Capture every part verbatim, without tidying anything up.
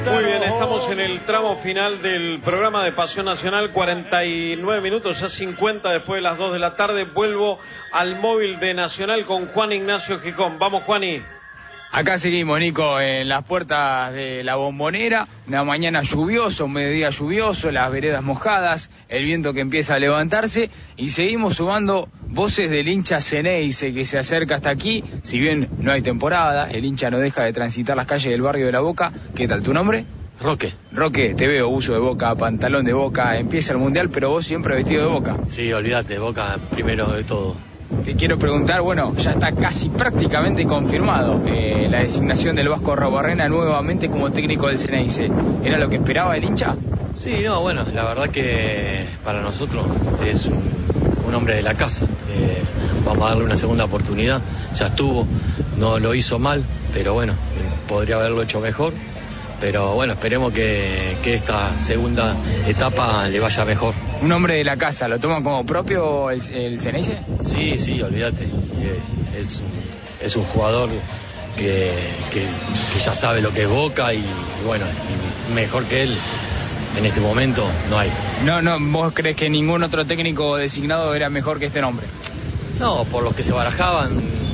Muy bien, estamos en el tramo final del programa de Pasión Nacional, cuarenta y nueve minutos, ya cincuenta después de las dos de la tarde. Vuelvo al móvil de Nacional con Juan Ignacio Gijón. Vamos, Juani. Acá seguimos, Nico, en las puertas de la Bombonera, una mañana lluviosa, un mediodía lluvioso, las veredas mojadas, el viento que empieza a levantarse, y seguimos sumando voces del hincha Ceneice que se acerca hasta aquí. Si bien no hay temporada, el hincha no deja de transitar las calles del barrio de La Boca. ¿Qué tal tu nombre? Roque. Roque, te veo, uso de Boca, pantalón de Boca, empieza el Mundial, pero vos siempre vestido de Boca. Sí, olvídate, Boca primero de todo. Te quiero preguntar, bueno, ya está casi prácticamente confirmado eh, la designación del Vasco Arruabarrena nuevamente como técnico del Ceneice. ¿Era lo que esperaba el hincha? Sí, no, bueno, la verdad que para nosotros es un, un hombre de la casa. Eh, vamos a darle una segunda oportunidad. Ya estuvo, no lo hizo mal, pero bueno, podría haberlo hecho mejor. Pero bueno, esperemos que, que esta segunda etapa le vaya mejor. ¿Un hombre de la casa lo toma como propio el, el Ceneice? Sí, sí, olvídate. Eh, es, un, es un jugador que, que, que ya sabe lo que es Boca y, y bueno, y mejor que él en este momento no hay. No, no, ¿vos crees que ningún otro técnico designado era mejor que este nombre? No, por los que se barajaban,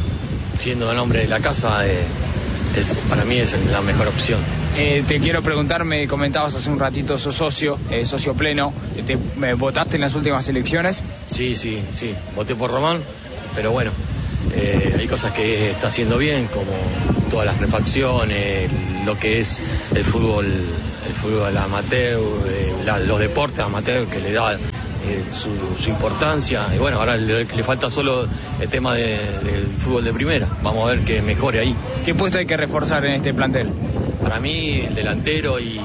siendo el hombre de la casa, eh, es, para mí es la mejor opción. Eh, te quiero preguntar, me comentabas hace un ratito, sos socio, eh, socio pleno, te, me, ¿votaste en las últimas elecciones? Sí, sí, sí, voté por Román, pero bueno, eh, hay cosas que está haciendo bien, como todas las refacciones, lo que es el fútbol, el fútbol amateur, eh, la, los deportes amateur que le da eh, su, su importancia, y bueno, ahora le, le falta solo el tema de, del fútbol de primera, vamos a ver que mejore ahí. ¿Qué puesto hay que reforzar en este plantel? Para mí, el delantero y,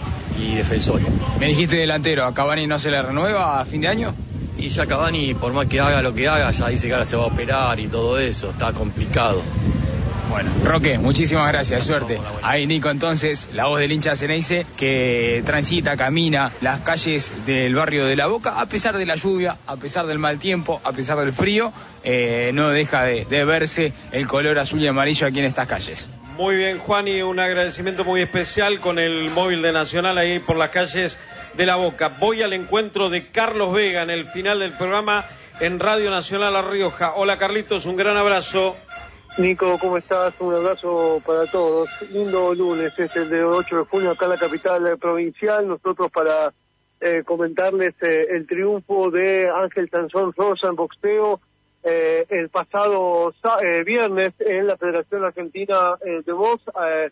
y defensor. Me dijiste delantero, ¿a Cavani no se le renueva a fin de año? Y ya Cavani, por más que haga lo que haga, ya dice que ahora se va a operar y todo eso, está complicado. Bueno, Roque, muchísimas gracias, suerte. Ahí Nico, entonces, la voz del hincha Ceneice que transita, camina las calles del barrio de La Boca, a pesar de la lluvia, a pesar del mal tiempo, a pesar del frío, eh, no deja de, de verse el color azul y amarillo aquí en estas calles. Muy bien, Juan, y un agradecimiento muy especial con el móvil de Nacional ahí por las calles de La Boca. Voy al encuentro de Carlos Vega en el final del programa en Radio Nacional La Rioja. Hola, Carlitos, un gran abrazo. Nico, ¿cómo estás? Un abrazo para todos. Lindo lunes, es el de ocho de junio acá en la capital provincial. Nosotros para eh, comentarles eh, el triunfo de Ángel Sansón Rosa en boxeo eh, el pasado eh, viernes en la Federación Argentina eh, de Box. Eh,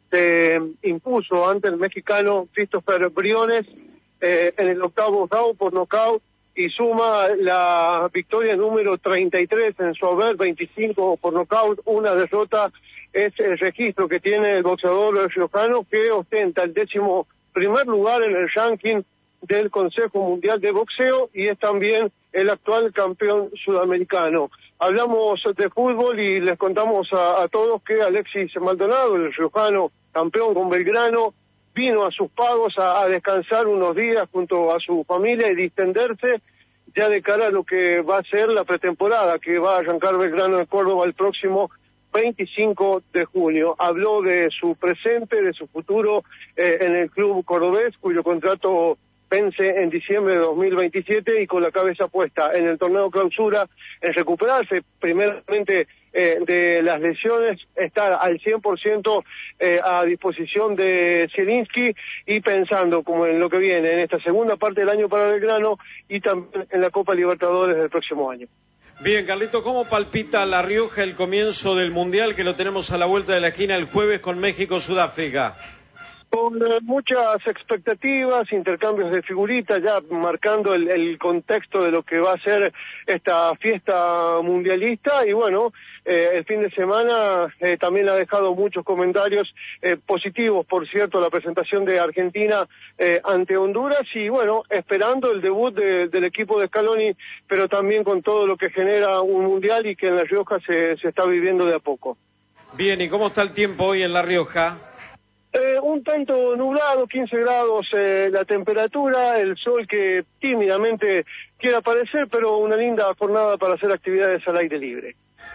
se impuso ante el mexicano Christopher Briones eh, en el octavo round por nocaut y suma la victoria número treinta y tres en su haber, veinticinco por nocaut, una derrota. Es el registro que tiene el boxeador riojano, que ostenta el décimo primer lugar en el ranking del Consejo Mundial de Boxeo y es también el actual campeón sudamericano. Hablamos de fútbol y les contamos a, a todos que Alexis Maldonado, el riojano campeón con Belgrano, vino a sus pagos a, a descansar unos días junto a su familia y distenderse ya de cara a lo que va a ser la pretemporada, que va a arrancar Belgrano en Córdoba el próximo veinticinco de junio. Habló de su presente, de su futuro eh, en el club cordobés, cuyo contrato vence en diciembre de dos mil veintisiete y con la cabeza puesta en el torneo clausura, en recuperarse primeramente eh, de las lesiones, estar al cien por ciento eh, a disposición de Zielinski y pensando como en lo que viene, en esta segunda parte del año para Belgrano y también en la Copa Libertadores del próximo año. Bien, Carlito, ¿cómo palpita La Rioja el comienzo del Mundial, que lo tenemos a la vuelta de la esquina el jueves con México-Sudáfrica? Con eh, muchas expectativas, intercambios de figuritas, ya marcando el, el contexto de lo que va a ser esta fiesta mundialista y bueno, eh, el fin de semana eh, también ha dejado muchos comentarios eh, positivos, por cierto, la presentación de Argentina eh, ante Honduras y bueno, esperando el debut de, del equipo de Scaloni, pero también con todo lo que genera un mundial y que en La Rioja se, se está viviendo de a poco. Bien, ¿y cómo está el tiempo hoy en La Rioja? Eh, un tanto nublado, quince grados eh, la temperatura, el sol que tímidamente quiere aparecer, pero una linda jornada para hacer actividades al aire libre.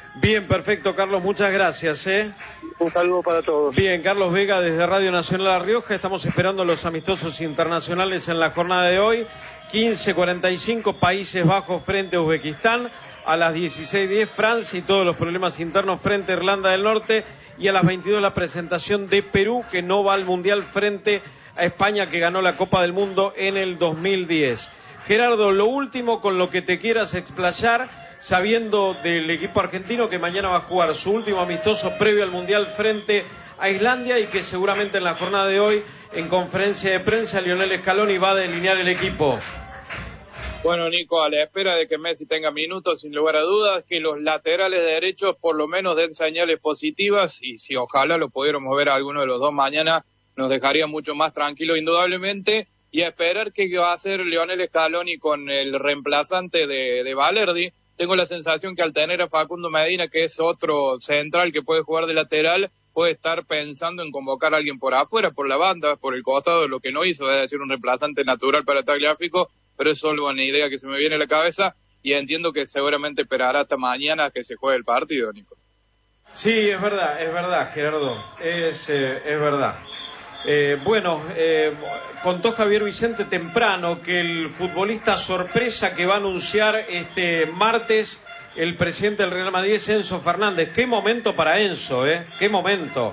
Bien, perfecto, Carlos, muchas gracias, ¿eh? Un saludo para todos. Bien, Carlos Vega desde Radio Nacional La Rioja. Estamos esperando los amistosos internacionales en la jornada de hoy. quince cuarenta y cinco, Países Bajos frente a Uzbekistán. A las dieciséis diez, Francia y todos los problemas internos frente a Irlanda del Norte. Y a las veintidós, la presentación de Perú, que no va al Mundial, frente a España, que ganó la Copa del Mundo en el dos mil diez. Gerardo, lo último con lo que te quieras explayar, sabiendo del equipo argentino que mañana va a jugar su último amistoso previo al Mundial frente a Islandia y que seguramente en la jornada de hoy, en conferencia de prensa, Lionel Scaloni va a delinear el equipo. Bueno, Nico, a la espera de que Messi tenga minutos, sin lugar a dudas, que los laterales derechos por lo menos den señales positivas, y si ojalá lo pudiéramos ver a alguno de los dos mañana, nos dejaría mucho más tranquilo indudablemente, y a esperar qué va a hacer Lionel Scaloni con el reemplazante de, de Valerdi. Tengo la sensación que al tener a Facundo Medina, que es otro central que puede jugar de lateral, puede estar pensando en convocar a alguien por afuera, por la banda, por el costado, lo que no hizo, es decir, un reemplazante natural para Tagliafico, pero es solo una idea que se me viene a la cabeza y entiendo que seguramente esperará hasta mañana a que se juegue el partido, Nico. Sí, es verdad, es verdad, Gerardo, es, eh, es verdad. Eh, bueno, eh, contó Javier Vicente temprano que el futbolista sorpresa que va a anunciar este martes el presidente del Real Madrid es Enzo Fernández. Qué momento para Enzo, ¿eh? Qué momento.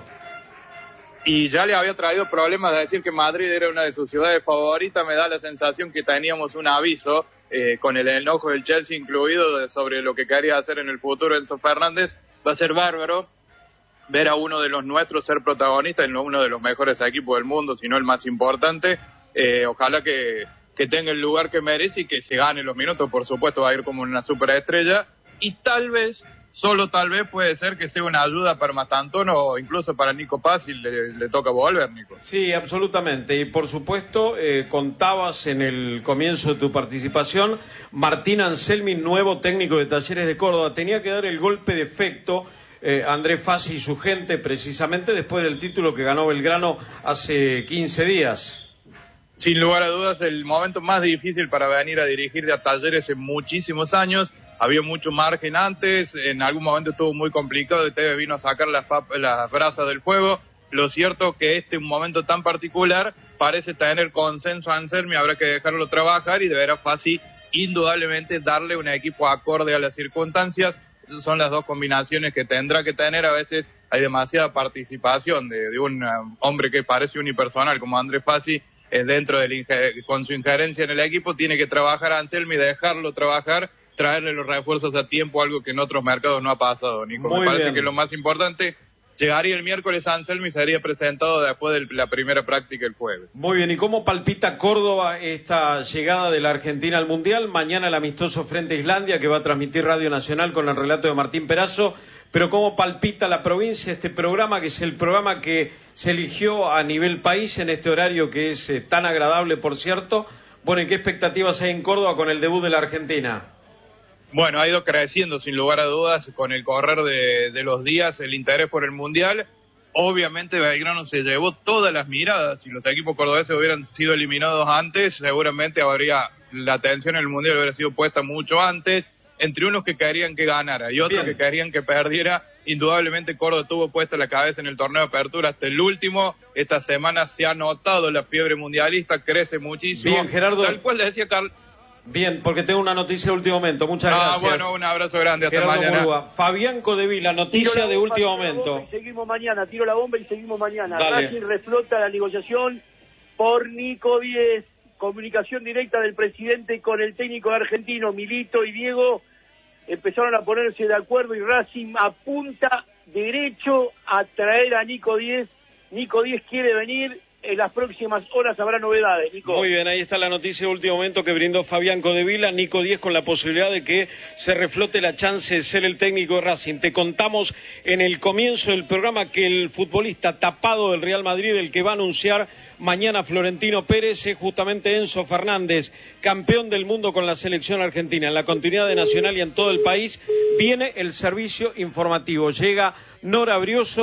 Y ya le había traído problemas de decir que Madrid era una de sus ciudades favoritas. Me da la sensación que teníamos un aviso eh, con el enojo del Chelsea incluido de, sobre lo que quería hacer en el futuro Enzo Fernández. Va a ser bárbaro ver a uno de los nuestros ser protagonista en uno de los mejores equipos del mundo, si no el más importante. Eh, ojalá que, que tenga el lugar que merece y que se gane los minutos. Por supuesto va a ir como una superestrella y tal vez, solo tal vez puede ser que sea una ayuda para Mastantuono o incluso para Nico Paz si le, le toca volver, Nico. Sí, absolutamente. Y por supuesto, eh, contabas en el comienzo de tu participación, Martín Anselmi, nuevo técnico de Talleres de Córdoba, tenía que dar el golpe de efecto eh, Andrés Fassi y su gente, precisamente después del título que ganó Belgrano hace quince días. Sin lugar a dudas, el momento más difícil para venir a dirigir a Talleres en muchísimos años. Había mucho margen antes, en algún momento estuvo muy complicado, Tevez vino a sacar las, las brasas del fuego. Lo cierto que este un momento tan particular parece tener consenso a Anselmi, habrá que dejarlo trabajar y deberá Fassi indudablemente darle un equipo acorde a las circunstancias. Esas son las dos combinaciones que tendrá que tener. A veces hay demasiada participación de, de un uh, hombre que parece unipersonal como Andrés Fassi eh, dentro del con su injerencia en el equipo. Tiene que trabajar a Anselmi, dejarlo trabajar, traerle los refuerzos a tiempo, algo que en otros mercados no ha pasado, Nico. Muy Me parece bien. que lo más importante, llegaría el miércoles Anselmi y sería presentado después de la primera práctica el jueves. Muy bien, ¿y cómo palpita Córdoba esta llegada de la Argentina al Mundial? Mañana el amistoso frente a Islandia, que va a transmitir Radio Nacional con el relato de Martín Perazo. Pero ¿cómo palpita la provincia este programa, que es el programa que se eligió a nivel país en este horario que es eh, tan agradable, por cierto? Bueno, ¿y qué expectativas hay en Córdoba con el debut de la Argentina? Bueno, ha ido creciendo sin lugar a dudas con el correr de, de los días el interés por el Mundial. Obviamente Belgrano se llevó todas las miradas. Si los equipos cordobeses hubieran sido eliminados antes, seguramente habría la atención en el Mundial hubiera sido puesta mucho antes. Entre unos que querían que ganara y otros Bien. que querían que perdiera. Indudablemente Córdoba tuvo puesta la cabeza en el torneo de apertura hasta el último. Esta semana se ha notado la fiebre mundialista, crece muchísimo. Bien, Gerardo. Tal cual le decía Carlos. Bien, porque tengo una noticia de último momento. Muchas ah, gracias. Bueno, un abrazo grande. Hasta Gerardo mañana. Murúa. Fabián Codevila, noticia de último momento. Y seguimos mañana, tiro la bomba y seguimos mañana. Dale. Racing reflota la negociación por Nico Díez. Comunicación directa del presidente con el técnico argentino, Milito y Diego. Empezaron a ponerse de acuerdo y Racing apunta derecho a traer a Nico Díez. Nico Díez quiere venir. En las próximas horas habrá novedades, Nico. Muy bien, ahí está la noticia de último momento que brindó Fabián Codevila. Nico Díez con la posibilidad de que se reflote la chance de ser el técnico de Racing. Te contamos en el comienzo del programa que el futbolista tapado del Real Madrid, el que va a anunciar mañana Florentino Pérez, es justamente Enzo Fernández, campeón del mundo con la selección argentina. En la continuidad de Nacional y en todo el país viene el servicio informativo. Llega Nora Brioso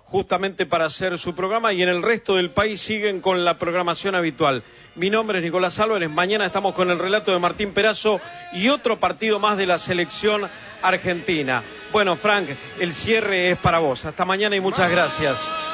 justamente para hacer su programa, y en el resto del país siguen con la programación habitual. Mi nombre es Nicolás Álvarez, mañana estamos con el relato de Martín Perazo y otro partido más de la selección argentina. Bueno, Frank, el cierre es para vos. Hasta mañana y muchas gracias.